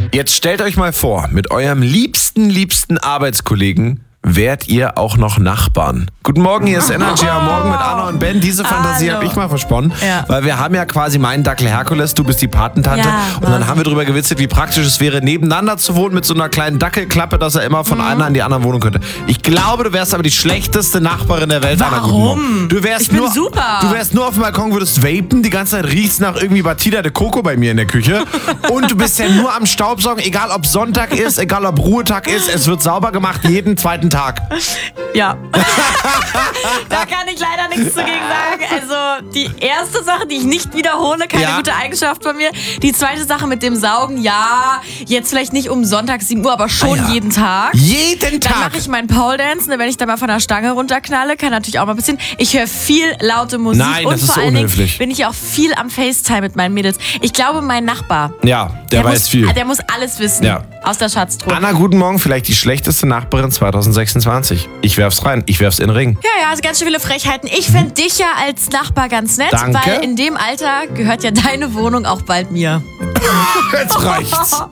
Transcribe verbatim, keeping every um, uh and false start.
Jetzt stellt euch mal vor, mit eurem liebsten, liebsten Arbeitskollegen wärt ihr auch noch Nachbarn. Guten Morgen, hier ist Energy am Morgen mit Anna und Ben. Diese Fantasie habe ich mal versponnen, Ja. weil wir haben ja quasi meinen Dackel Herkules, du bist die Patentante. Ja, und dann haben wir drüber gewitzelt, wie praktisch es wäre, nebeneinander zu wohnen mit so einer kleinen Dackelklappe, dass er immer von einer in die andere wohnen könnte. Ich glaube, du wärst aber die schlechteste Nachbarin der Welt. Anna, guten Warum? Morgen. Du wärst Ich bin nur, super. Du wärst nur auf dem Balkon, würdest vapen, die ganze Zeit riechst nach irgendwie Batida de Coco bei mir in der Küche. Und du bist ja nur am Staubsaugen, egal ob Sonntag ist, egal ob Ruhetag ist, es wird sauber gemacht jeden zweiten Tag. Ja. Da kann ich leider nichts dagegen sagen. Also die erste Sache, die ich nicht wiederhole, keine Ja. gute Eigenschaft von mir. Die zweite Sache mit dem Saugen, ja, jetzt vielleicht nicht um Sonntag sieben Uhr, aber schon Ah, ja. jeden Tag. Jeden Dann Tag. mache ich meinen Pole Dance, ne, wenn ich da mal von der Stange runterknalle, kann natürlich auch mal ein bisschen. Ich höre viel laute Musik Nein, und das ist vor so allen Dingen unhöflich. bin ich auch viel am FaceTime mit meinen Mädels. Ich glaube, mein Nachbar, Ja, der, weiß muss, viel. Der muss alles wissen Ja. aus der Schatztruhe. Anna, guten Morgen. Vielleicht die schlechteste Nachbarin zwanzig sechsundzwanzig. Ich werf's rein. Ich werf's in den Ring. Ja, ja, also ganz schön viele Frechheiten. Ich fände dich ja als Nachbar ganz nett, Danke. weil in dem Alter gehört ja deine Wohnung auch bald mir. Jetzt reicht's.